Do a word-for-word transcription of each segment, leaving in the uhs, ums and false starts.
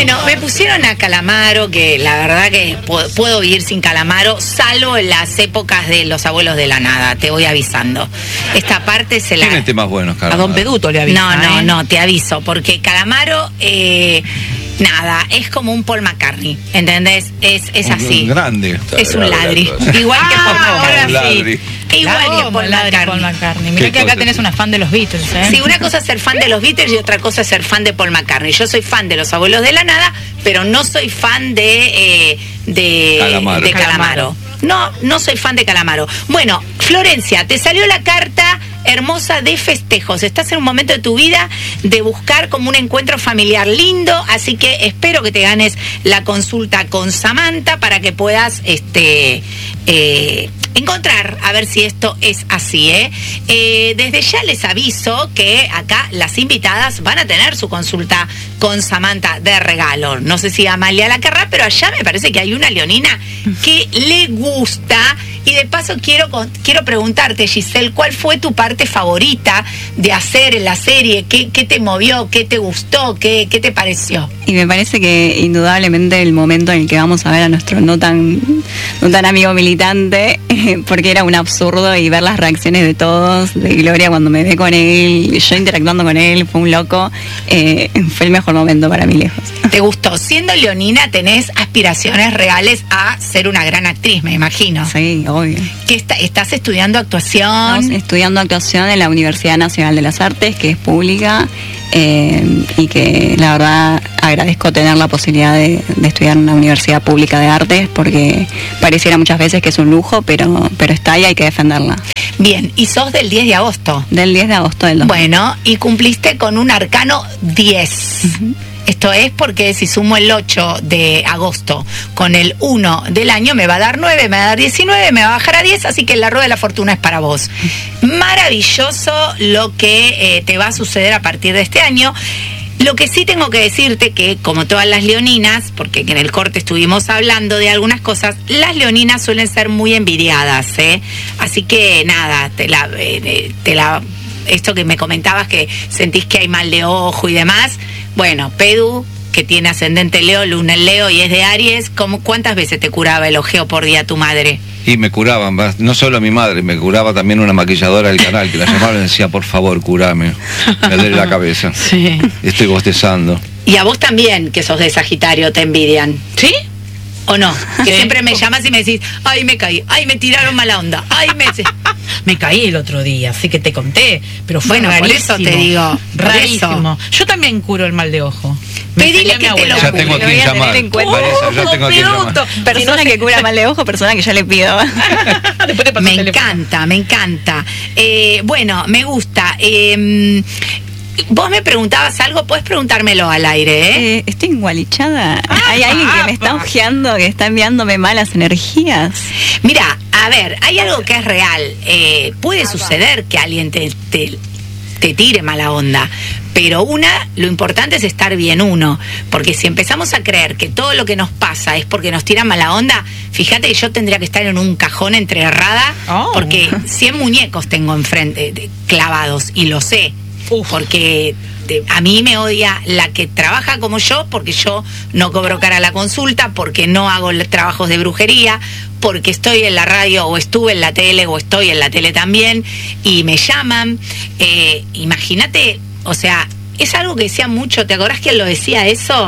Bueno, me pusieron a Calamaro, que la verdad que puedo, puedo vivir sin Calamaro, salvo en las épocas de Los Abuelos de la Nada, te voy avisando. Esta parte se la... Tiene temas buenos, Calamaro. A Don Peduto le avisa. No, no, ¿eh? no, te aviso, porque Calamaro... Eh, Nada, es como un Paul McCartney, ¿entendés? Es, es así. Un grande. Es un ladri. Igual que Paul Ah, McCartney. ahora sí. Igual que Como Paul el ladri McCartney. Paul McCartney. Mirá ¿Qué que acá cosa? tenés una fan de los Beatles, ¿eh? Sí, una cosa es ser fan de los Beatles y otra cosa es ser fan de Paul McCartney. Yo soy fan de Los Abuelos de la Nada, pero no soy fan de eh, de Calamaro. de Calamaro. No, no soy fan de Calamaro. Bueno, Florencia, te salió la carta hermosa de festejos. Estás en un momento de tu vida de buscar como un encuentro familiar lindo, así que espero que te ganes la consulta con Samantha para que puedas este eh, encontrar a ver si esto es así, ¿eh? Eh, desde ya les aviso que acá las invitadas van a tener su consulta con Samantha de regalo. No sé si Amalia la querrá, pero allá me parece que hay una leonina que le gusta. Y de paso quiero, quiero preguntarte, Giselle, ¿cuál fue tu parte favorita de hacer en la serie? ¿Qué, qué te movió? ¿Qué te gustó? ¿Qué, qué te pareció? Y me parece que indudablemente el momento en el que vamos a ver a nuestro no tan, no tan amigo militante, porque era un absurdo, y ver las reacciones de todos, de Gloria cuando me ve con él, yo interactuando con él, fue un loco, eh, fue el mejor momento para mí lejos. ¿Te gustó? Siendo leonina tenés aspiraciones reales a ser una gran actriz, me imagino. Sí, obvio. ¿Qué está, ¿Estás estudiando actuación? Estamos estudiando actuación en la Universidad Nacional de las Artes, que es pública, eh, y que la verdad agradezco tener la posibilidad de, de estudiar en una universidad pública de artes, porque pareciera muchas veces que es un lujo, pero, pero está ahí, hay que defenderla. Bien, y sos del diez de agosto. Del diez de agosto del dos mil. Bueno, y cumpliste con un arcano diez. Uh-huh. Esto es porque si sumo el ocho de agosto con el uno del año me va a dar nueve, me va a dar diecinueve, me va a bajar a diez, así que la rueda de la fortuna es para vos. Maravilloso lo que eh, te va a suceder a partir de este año. Lo que sí tengo que decirte que, como todas las leoninas, porque en el corte estuvimos hablando de algunas cosas, las leoninas suelen ser muy envidiadas, ¿eh? Así que nada, te la... Eh, te la esto que me comentabas, que sentís que hay mal de ojo y demás. Bueno, Pedu, que tiene ascendente Leo, luna en Leo y es de Aries, ¿cómo, ¿cuántas veces te curaba el ojeo por día tu madre? Y me curaban, no solo a mi madre, me curaba también una maquilladora del canal, que la llamaba y decía, por favor, curame, me duele la cabeza. Sí. Estoy bostezando. Y a vos también, que sos de Sagitario, te envidian. ¿Sí? ¿O no? Que sí. Siempre me llamas y me decís, ay, me caí, ay, me tiraron mala onda, ay, me... Me caí el otro día, así que te conté, pero fue bueno, rarísimo. por eso te digo, rarísimo. Yo también curo el mal de ojo. Me Pedile que te lo Ya tengo que llamar. Oh, ya tengo que llamar. Persona si no que cura mal de ojo, persona que yo le pido. Después te paso me el teléfono. encanta, me encanta. Eh, bueno, me gusta. Eh, Vos me preguntabas algo, puedes preguntármelo al aire, ¿eh? eh estoy engualichada. Hay alguien que me está ojeando, que está enviándome malas energías. Mira, a ver, hay algo que es real. Eh, puede suceder que alguien te, te, te tire mala onda, pero una, lo importante es estar bien uno, porque si empezamos a creer que todo lo que nos pasa es porque nos tiran mala onda, fíjate que yo tendría que estar en un cajón entrerrada, oh. porque cien muñecos tengo enfrente, de, clavados, y lo sé. Uf. Porque de, a mí me odia la que trabaja como yo, porque yo no cobro cara a la consulta, porque no hago trabajos de brujería, porque estoy en la radio o estuve en la tele o estoy en la tele también y me llaman. Eh, imagínate, o sea, es algo que decía mucho. ¿Te acordás quién lo decía eso?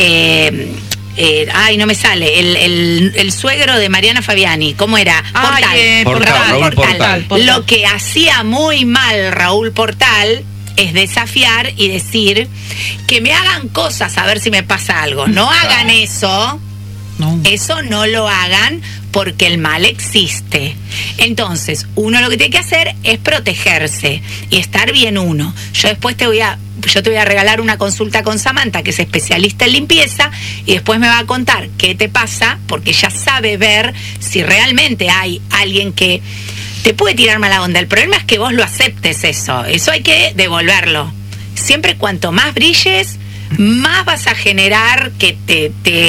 Eh, Eh, ay, no me sale, el, el, el suegro de Mariana Fabiani, ¿cómo era? Portal. Ay, eh, Portal, Raúl Raúl Portal. Portal. Portal. Lo que hacía muy mal Raúl Portal es desafiar y decir que me hagan cosas a ver si me pasa algo. No hagan eso, no. Eso no lo hagan, porque el mal existe. Entonces, uno lo que tiene que hacer es protegerse y estar bien uno. Yo después te voy a yo te voy a regalar una consulta con Samantha, que es especialista en limpieza, y después me va a contar qué te pasa, porque ella sabe ver si realmente hay alguien que te puede tirar mala onda. El problema es que vos lo aceptes eso. Eso hay que devolverlo. Siempre cuanto más brilles, más vas a generar que te, te,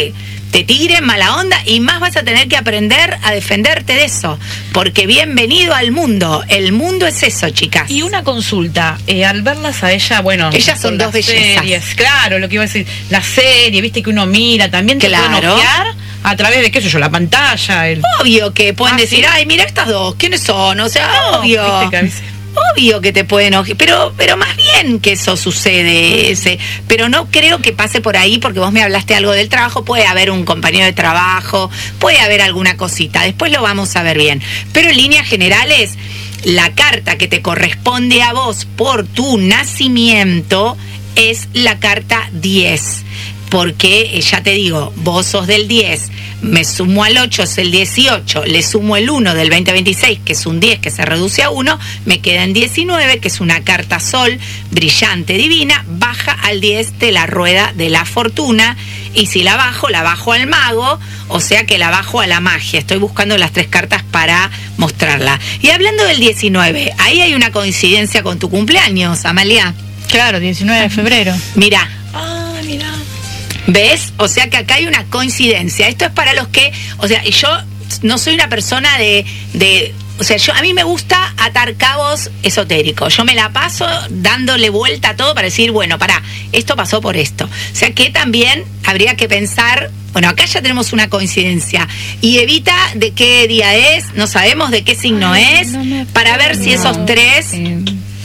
te tiren mala onda y más vas a tener que aprender a defenderte de eso, porque bienvenido al mundo, el mundo es eso, chicas. Y una consulta, eh, al verlas a ella, bueno, ellas son dos bellezas. Series, claro, lo que iba a decir, la serie, viste que uno mira, también te claro. pueden ojear a través de, qué sé yo, la pantalla. El... Obvio que pueden ah, decir, ¿sí? ay, mira estas dos, ¿quiénes son? O sea, no, obvio. viste que a veces... Obvio que te pueden ojear, pero, pero más bien que eso sucede, ese, pero no creo que pase por ahí, porque vos me hablaste algo del trabajo, puede haber un compañero de trabajo, puede haber alguna cosita, después lo vamos a ver bien, pero en líneas generales, la carta que te corresponde a vos por tu nacimiento es la carta diez, porque ya te digo, vos sos del diez, me sumo al ocho, es el dieciocho, le sumo el uno del veinte veintiséis, que es un diez que se reduce a uno, me queda en diecinueve, que es una carta sol, brillante, divina, baja al diez de la rueda de la fortuna, y si la bajo, la bajo al mago, o sea que la bajo a la magia. Estoy buscando las tres cartas para mostrarla. Y hablando del diecinueve, ahí hay una coincidencia con tu cumpleaños, Amalia. Claro, diecinueve de febrero. Mira. Ah, mira. ¿Ves? O sea que acá hay una coincidencia. Esto es para los que, o sea, yo no soy una persona de, de o sea, yo a mí me gusta atar cabos esotéricos. Yo me la paso dándole vuelta a todo para decir, bueno, pará, esto pasó por esto. O sea que también habría que pensar, bueno, acá ya tenemos una coincidencia. Y Evita, ¿de qué día es? No sabemos de qué signo Ay, es, no para ver si esos tres... Eh,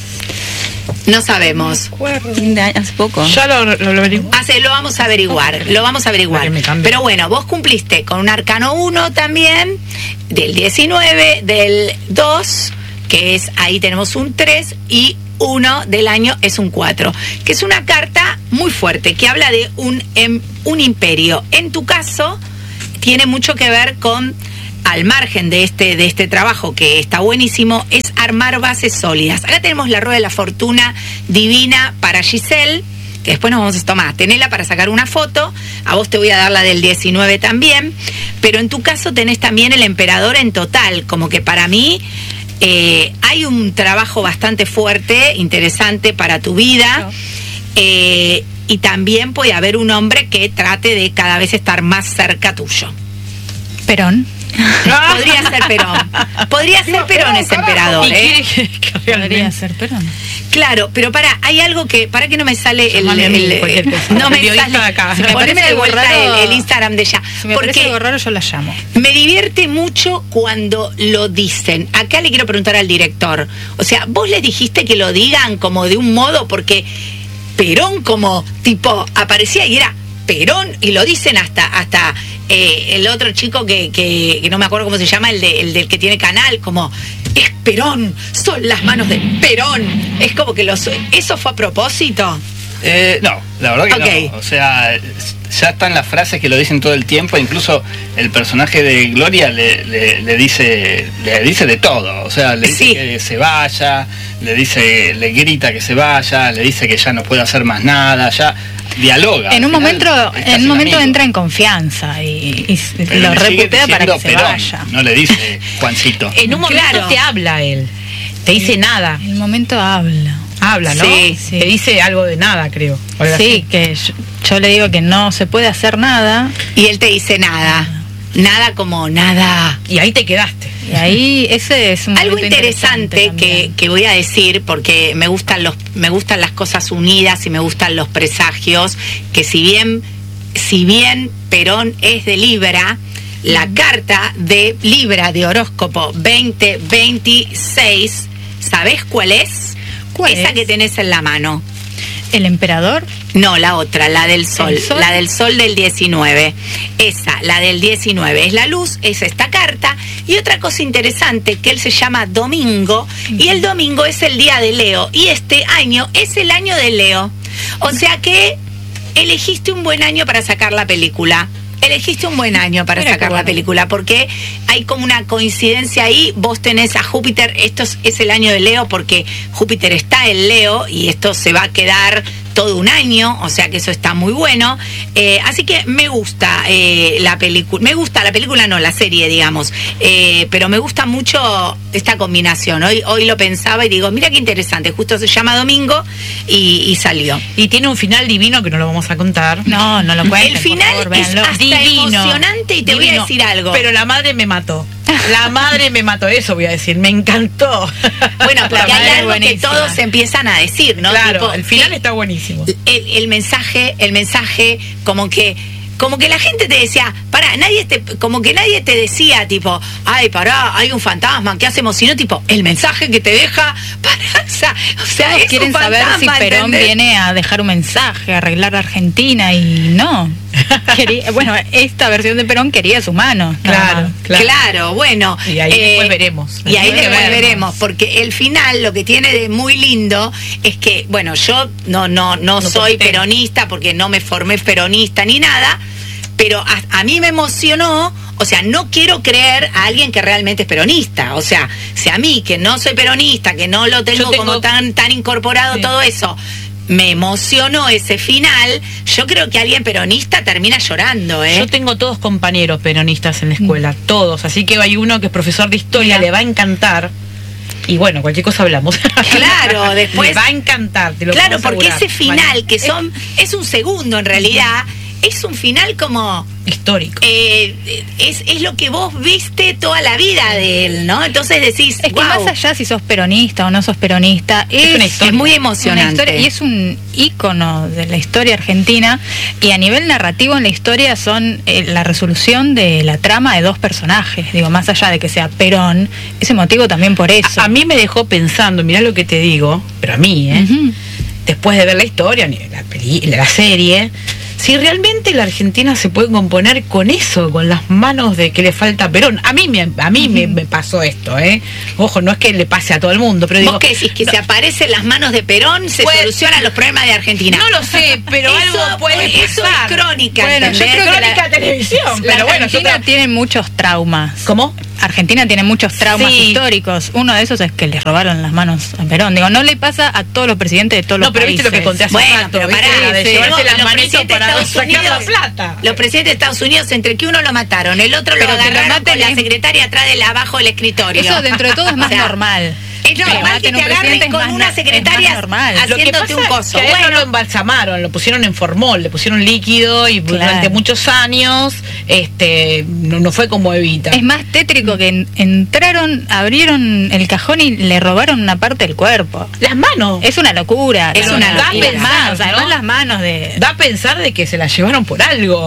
no sabemos. fin de año, hace poco. Ya lo, lo, lo averiguo. Hace, lo vamos a averiguar, lo vamos a averiguar. Pero bueno, vos cumpliste con un arcano uno también, del diecinueve, del dos, que es, ahí tenemos un tres, y uno del año es un cuatro, que es una carta muy fuerte, que habla de un, em, un imperio. En tu caso, tiene mucho que ver con... al margen de este, de este trabajo que está buenísimo, es armar bases sólidas. Acá tenemos la rueda de la fortuna divina para Giselle, que después nos vamos a tomar. Tenela para sacar una foto, a vos te voy a dar la del diecinueve también, pero en tu caso tenés también el emperador en total, como que para mí eh, hay un trabajo bastante fuerte, interesante para tu vida, eh, y también puede haber un hombre que trate de cada vez estar más cerca tuyo. Perón. Podría ser Perón. Podría ser Perón ese emperador, ¿eh? Podría ser Perón. Claro, pero para, hay algo que, para que no me sale el, Llámame a mí, el- cualquier cosa. no me El sale, de acá. Si me poneme parece de algo vuelta raro, el, el Instagram de ella, Si me parece algo porque raro, yo la llamo. me divierte mucho cuando lo dicen. Acá le quiero preguntar al director, o sea, vos les dijiste que lo digan como de un modo, porque Perón como tipo aparecía y era Perón, y lo dicen hasta hasta eh, el otro chico que, que, que no me acuerdo cómo se llama, el, de, el del que tiene canal, como es Perón, son las manos de Perón. Es como que los, eso fue a propósito. Eh, no, la verdad que Ok. no. O sea, ya están las frases que lo dicen todo el tiempo. Incluso el personaje de Gloria le, le, le dice le dice de todo. O sea, le dice Sí. que se vaya, le dice, le grita que se vaya, le dice que ya no puede hacer más nada, ya dialoga. En un Al momento, final es en casi un momento amigo. entra en confianza y, y Pero lo le sigue reputea para diciendo que se Perón, vaya. no le dice Juancito. En un momento Claro. te habla él. Te dice nada. En el momento habla. Habla, ¿no? Sí, sí. Te dice algo de nada, creo. O algo Sí, así. que yo, yo le digo que no se puede hacer nada Y él te dice nada, nada como nada. Y ahí te quedaste. y ahí ese es un Algo momento interesante que, también. que voy a decir, porque me gustan los me gustan las cosas unidas y me gustan los presagios, que si bien si bien Perón es de Libra, la carta de Libra de horóscopo veinte veintiséis, ¿sabés cuál es? ¿Cuál Esa es? que tenés en la mano. El emperador. No, la otra, la del sol, ¿El sol? la del sol del diecinueve. Esa, la del diecinueve, es la luz, es esta carta. Y otra cosa interesante, que él se llama Domingo, y el domingo es el día de Leo, y este año es el año de Leo. O sea que elegiste un buen año para sacar la película. Elegiste un buen año para Mira qué sacar la bueno. película, porque hay como una coincidencia ahí. Vos tenés a Júpiter, esto es, es el año de Leo porque Júpiter está en Leo y esto se va a quedar todo un año, o sea que eso está muy bueno. Eh, así que me gusta eh, la película, me gusta la película, no, la serie, digamos, eh, pero me gusta mucho esta combinación. Hoy, hoy lo pensaba y digo, mira qué interesante, justo se llama Domingo y, y salió. Y tiene un final divino que no lo vamos a contar. No, no lo cuenten. El final por favor, es véanlo. hasta Divino, emocionante y te voy a divino. decir algo. Pero la madre me mató. La madre me mató, eso voy a decir. Me encantó. Bueno, porque La hay madre algo que buenísima. todos empiezan a decir, ¿no? Claro, Tipo, el final que está buenísimo. El, el mensaje, el mensaje, como que, como que la gente te decía, pará, nadie te, como que nadie te decía, tipo, ay, pará, hay un fantasma, ¿qué hacemos? Sino, tipo, el mensaje que te deja, pará, o sea, o sea, Todos es quieren un saber si fantasma, Perón ¿entendés? viene a dejar un mensaje, a arreglar Argentina, y no. Quería, bueno, esta versión de Perón quería sus manos. nada Claro, más. claro. Claro, bueno. Y ahí después veremos. Y ahí Después después veremos. veremos, porque el final lo que tiene de muy lindo es que, bueno, yo no, no, no, No soy conté. peronista porque no me formé peronista ni nada, pero a, a mí me emocionó, o sea, no quiero creer a alguien que realmente es peronista, o sea, si a mí que no soy peronista, que no lo tengo, Yo tengo- como tan, tan incorporado Sí. todo eso, me emocionó ese final, yo creo que alguien peronista termina llorando, ¿eh? Yo tengo todos compañeros peronistas en la escuela, todos. Así que hay uno que es profesor de historia, Mira. le va a encantar. Y bueno, cualquier cosa hablamos. Claro, después- Le va a encantar, te lo Claro, puedo porque asegurar. ese final, Vale. que son, es un segundo en realidad, es un final como, Histórico. eh, es, es lo que vos viste toda la vida de él, ¿no? Entonces decís, Es que "Guau". más allá si sos peronista o no sos peronista, es, Es una historia. Es muy una emocionante. historia y es un ícono de la historia argentina, y a nivel narrativo en la historia son eh, la resolución de la trama de dos personajes, digo, más allá de que sea Perón, es emotivo también por eso. A, a mí me dejó pensando, mirá lo que te digo, pero a mí, ¿eh? Ujú. Después de ver la historia, ni la, peli- la serie, si realmente la Argentina se puede componer con eso, con las manos de que le falta Perón. A mí me, a mí me, me pasó esto, ¿eh? Ojo, no es que le pase a todo el mundo, pero digo... ¿Vos qué decís? Que no, se aparecen las manos de Perón, se Puede- solucionan los problemas de Argentina. no lo sé, pero Eso- algo puede eso pasar. es crónica, Bueno, yo ¿entendés? creo que Crónica la- televisión, La pero bueno, yo Argentina tra- tiene muchos traumas. ¿Cómo? Argentina tiene muchos traumas Sí. históricos. Uno de esos es que le robaron las manos a Perón. Digo, no le pasa a todos los presidentes de todos No, los pero países. viste lo que conté hace Bueno, rato, pero ¿viste? pará, La de sí. llevarse Los las manitos presidentes de para Estados sacar la Unidos- plata. Los presidentes de Estados Unidos, entre que uno lo mataron, el otro Pero lo que lo agarraron maten con la es- secretaria atrás del abajo del escritorio. Eso dentro de todo es más O sea, normal. Es Que normal que maten te un presidente agarren es con más una na- es secretaria más normal. Lo que haciéndote pasa un coso. es que a él Bueno, no lo embalsamaron, lo pusieron en formol, le pusieron líquido y Claro. durante muchos años este no, no fue como Evita. Es más tétrico que en- entraron, abrieron el cajón y le robaron una parte del cuerpo. Las manos. Es una locura. Es ¿no? una Da locura. además, ¿no? además las manos de... Da a pensar de que se la llevaron por algo.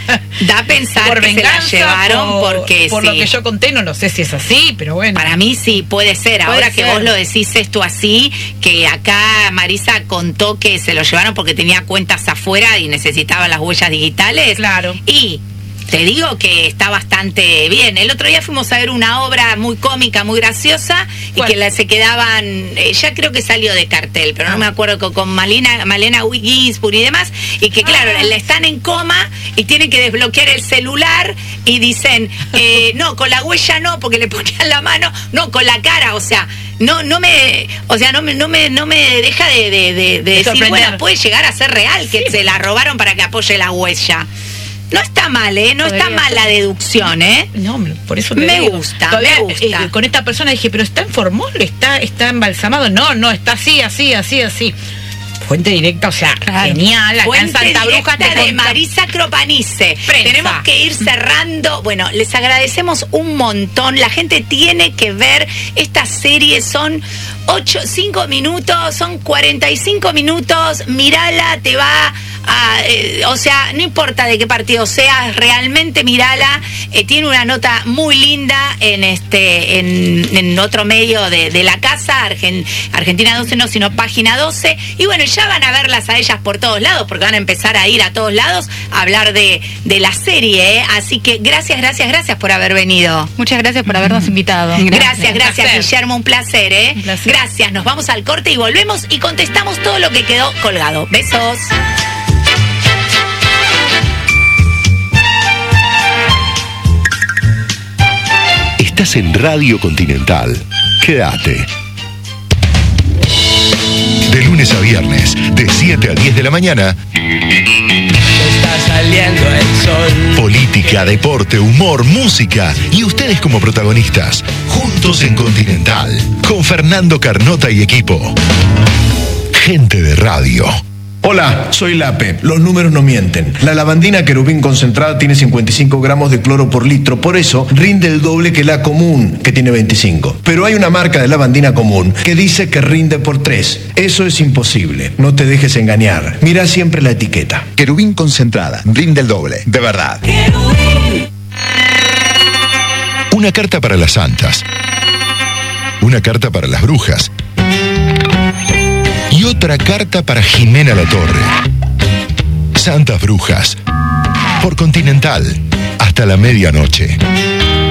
da a pensar por que se la venganza, llevaron por, porque por sí. lo que yo conté, no lo sé si es así, pero bueno. Para mí sí, puede ser. Puede Ahora que ser. vos lo decís esto así, que acá Marisa contó que se lo llevaron porque tenía cuentas afuera y necesitaba las huellas digitales. Claro. Y te digo que está bastante bien. El otro día fuimos a ver una obra muy cómica, muy graciosa, y ¿Cuál? que la, se quedaban, eh, ya creo que salió de cartel, pero no Ah. me acuerdo, con, con Malena, Malena Ginsburg y demás, y que claro, Ah. le están en coma y tienen que desbloquear el celular y dicen, eh, no, con la huella no, porque le ponían la mano, no, con la cara, o sea, no, no me, o sea, no me, no me, no me deja de, de, de- de decir, sorprender. bueno, puede llegar a ser real que se la robaron para que apoye la huella. No está mal, ¿eh? No está Podría mal ser. la deducción, ¿eh? No, hombre, por eso te Me digo. gusta, Todavía, me gusta. eh, con esta persona dije, pero está en formol, está, está embalsamado. No, no, está así, así, así, así. Fuente directa, o sea, Claro. genial. Acá en Fuente Santa Bruja directa te de conta- Marisa Cropanice. Prensa. Tenemos que ir cerrando. Bueno, les agradecemos un montón. La gente tiene que ver esta serie. Son ocho, cinco minutos, son cuarenta y cinco minutos. Mírala, te va a, eh, o sea, no importa de qué partido seas, realmente mírala. Eh, tiene una nota muy linda en este, en, en otro medio de, de la casa, Argen- Argentina doce, no, sino Página doce. Y bueno, ya van a verlas a ellas por todos lados, porque van a empezar a ir a todos lados a hablar de, de la serie, ¿eh? Así que gracias, gracias, gracias por haber venido. Muchas gracias por habernos invitado. Gracias, gracias, placer. Guillermo, un placer, ¿eh? Un placer. Gracias, nos vamos al corte y volvemos y contestamos todo lo que quedó colgado. Besos. Estás en Radio Continental. Quédate. De lunes lunes a viernes, de siete a diez de la mañana. Está saliendo el sol. Política, deporte, humor, música y ustedes como protagonistas, juntos en Continental, con Fernando Carnota y equipo. Gente de radio. Hola, soy Lape. Los números no mienten. La lavandina querubín concentrada tiene cincuenta y cinco gramos de cloro por litro, por eso rinde el doble que la común, que tiene veinticinco. Pero hay una marca de lavandina común que dice que rinde por tres. Eso es imposible. No te dejes engañar. Mira siempre la etiqueta. Querubín concentrada, rinde el doble, de verdad. Una carta para las santas. Una carta para las brujas. Y otra carta para Jimena Latorre. Santas Brujas. Por Continental. Hasta la medianoche.